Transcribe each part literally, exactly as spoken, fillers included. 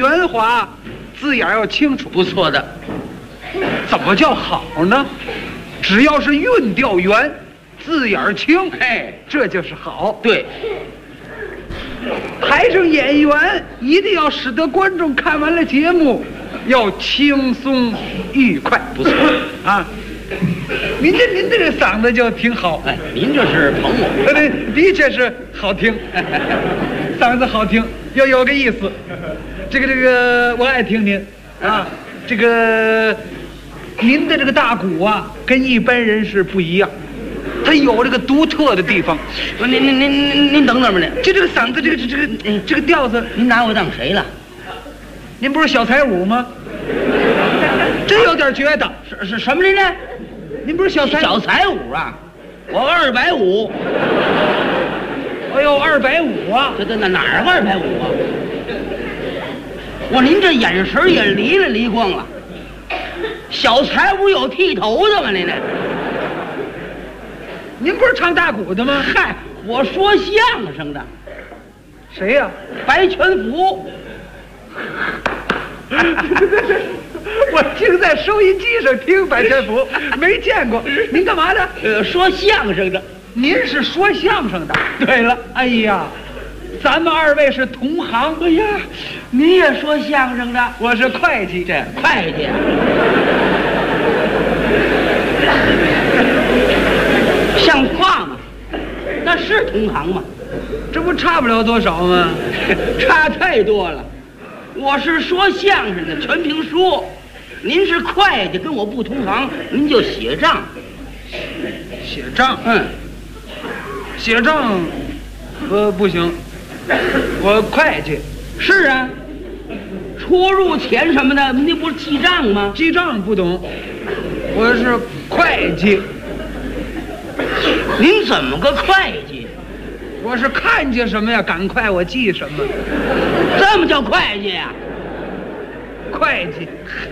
圆滑，字眼要清楚。 不错的。 怎么叫好呢？只要是韵调圆，字眼清， 哎， 这就是好。 对。 台上演员一定要使得观众看完了节目要轻松愉快。 不错啊，您这您这个嗓子就挺好。 哎，您这是捧我？ 对，的确是好听，嗓子好听，要有个意思。这个这个，我爱听您啊。这个您的这个大鼓啊，跟一般人是不一样。它有这个独特的地方。 不，您您您您您等等吧，您就这个嗓子，这个这这个这个调子， 您拿我当谁了？ 您不是小彩舞吗？真有点觉得。 是是什么人呢？ 您不是小彩小彩舞啊？我二百五。 哎呦，二百五啊！ 这这那哪儿二百五啊？我您这眼神也离了离光了。小彩舞有剃头的吗？您呢？ 您不是唱大鼓的吗？ 嗨，我说相声的。 谁呀、啊？ 白全福。 我净在收音机上听白全福，没见过。您干嘛的？ 呃，说相声的。 您是说相声的？对了，哎呀，咱们二位是同行。 哎呀，你也说相声的？ 我是会计。 这会计。像话吗？那是同行吗？ 这不差不了多少吗？ 差太多了。我是说相声的，全凭说。您是会计，跟我不同行，您就写账。 写账？ 嗯， 写账，呃，不行，我会计。 是啊，出入钱什么的，你不是记账吗？ 记账不懂，我是会计。 您怎么个会计？ 我是看见什么呀，赶快我记什么。 这么叫会计呀、啊？ 会计。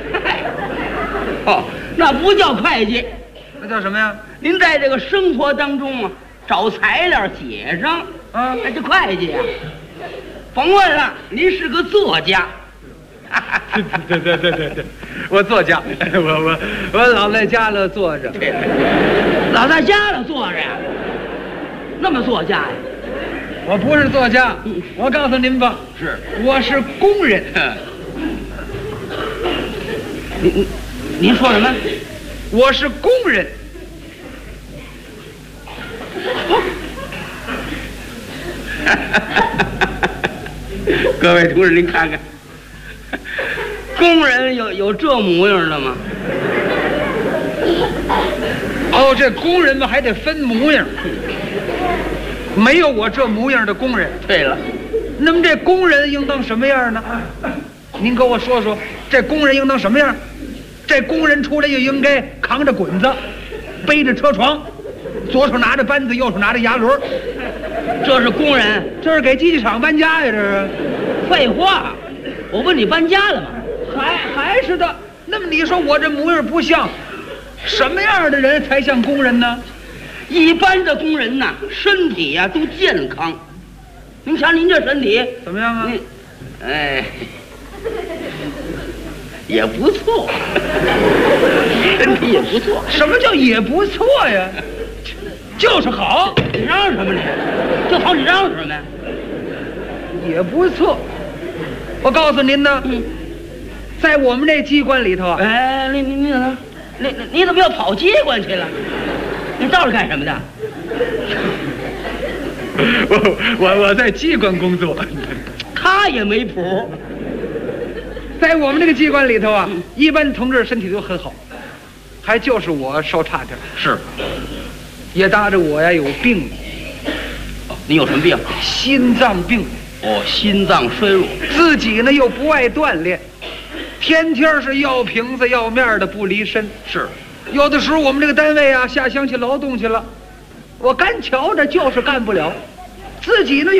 哦，那不叫会计， 那叫什么呀？ 您在这个生活当中啊，找材料写上啊，那就会计呀、啊。甭问了，您是个作家。 对对对对对，我作家，我我我老在家了坐着， 老在家了坐着呀，那么作家呀？ 我不是作家，我告诉您吧， 是我是工人。 您您您说什么？ 我是工人。 各位同志，您看看。工人有有这模样的吗？ 哦，这工人们还得分模样，没有我这模样的工人。 对了， 那么这工人应当什么样呢？您跟我说说，这工人应当什么样？这工人出来就应该扛着滚子，背着车床，左手拿着扳子，右手拿着牙轮。 这是工人？ 这是给机器厂搬家呀？这是？ 废话，我问你搬家了吗？ 还还是的。那么你说我这模样不像，什么样的人才像工人呢？ 一般的工人呐，身体呀、啊、都健康。您瞧您这身体怎么样啊？ 哎，也不错，身体也不错。 什么叫也不错呀？就是好。 你嚷什么你？就好你嚷什么呀？ 也不错。我告诉您呢，嗯，在我们这机关里头啊， 哎，你你你怎么，你你怎么要跑机关去了？你到这干什么的？ 我我我在机关工作。 他也没谱。 在我们这个机关里头啊，嗯、一般同志身体都很好，还就是我稍差点。 是， 也搭着我呀有病。 哦，你有什么病？ 心脏病。 哦，心脏衰弱。 自己呢又不爱锻炼，天天是要瓶子要面的不离身。 是， 有的时候我们这个单位啊下乡去劳动去了，我干瞧着就是干不了，自己呢又